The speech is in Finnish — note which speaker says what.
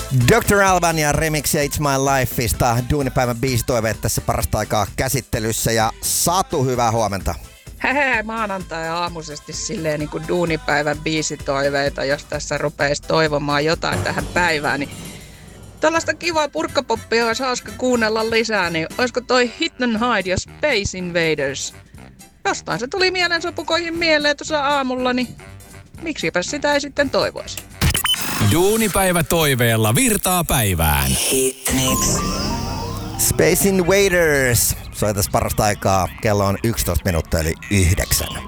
Speaker 1: Dr. Alban ja remix ja It's My Lifeista duunipäivän biisitoiveet tässä parasta aikaa käsittelyssä. Ja Satu, hyvää huomenta.
Speaker 2: Maanantai-aamuisesti silleen niin kuin duunipäivän biisitoiveita, jos tässä rupeisi toivomaan jotain tähän päivään, niin tällaista kivaa purkkapoppia olisi hauska kuunnella lisää, niin olisiko toi Hit and Hide ja Space Invaders? Jostain se tuli mielensopukoihin mieleen tuossa aamulla, niin miksipä sitä ei sitten toivoisi.
Speaker 3: Duunipäivä toiveella virtaa päivään.
Speaker 4: Hit mix.
Speaker 1: Space Invaders soi tässä parasta aikaa. Kello on 11 minuuttia eli 9.